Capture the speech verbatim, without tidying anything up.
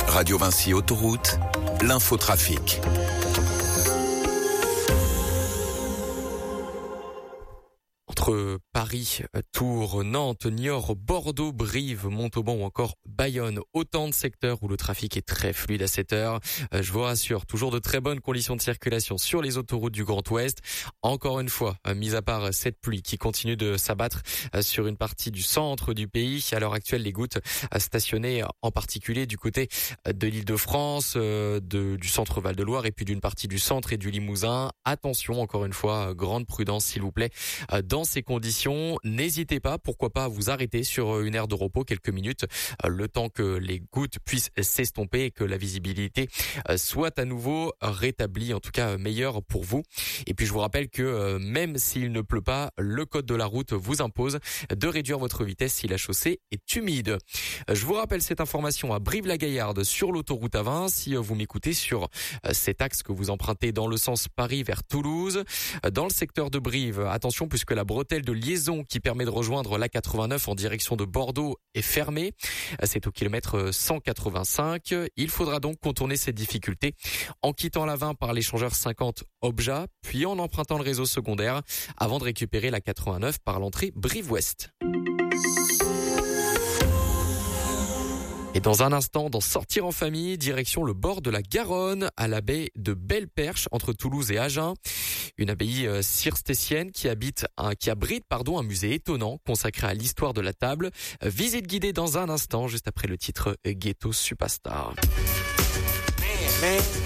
Radio Vinci Autoroute, l'infotrafic. Entre Paris, Tours, Nantes, Niort, Bordeaux, Brive, Montauban ou encore Bayonne. Autant de secteurs où le trafic est très fluide à cette heure. Je vous rassure, toujours de très bonnes conditions de circulation sur les autoroutes du Grand Ouest. Encore une fois, mis à part cette pluie qui continue de s'abattre sur une partie du centre du pays. À l'heure actuelle, les gouttes stationnées en particulier du côté de l'Île-de-France, de, du centre Val-de-Loire et puis d'une partie du centre et du Limousin. Attention, encore une fois, grande prudence s'il vous plaît. Dans ces conditions, n'hésitez pas, pourquoi pas vous arrêter sur une aire de repos quelques minutes, le temps que les gouttes puissent s'estomper et que la visibilité soit à nouveau rétablie, en tout cas meilleure pour vous. Et puis je vous rappelle que même s'il ne pleut pas, le code de la route vous impose de réduire votre vitesse si la chaussée est humide. Je vous rappelle cette information à Brive-la-Gaillarde sur l'autoroute A vingt, si vous m'écoutez sur cet axe que vous empruntez dans le sens Paris vers Toulouse. Dans le secteur de Brive, attention puisque la bretelle de liaison qui permet de rejoindre l'A quatre-vingt-neuf en direction de Bordeaux est fermée. C'est au kilomètre cent quatre-vingt-cinq. Il faudra donc contourner cette difficulté en quittant l'A vingt par l'échangeur cinquante Obja, puis en empruntant le réseau secondaire avant de récupérer l'A quatre-vingt-neuf par l'entrée Brive-Ouest. Et dans un instant, dans Sortir en famille, direction le bord de la Garonne, à la baie de Belle-Perche, entre Toulouse et Agen. Une abbaye cistercienne qui habite un, qui abrite, pardon, un musée étonnant consacré à l'histoire de la table. Visite guidée dans un instant, juste après le titre Ghetto Superstar.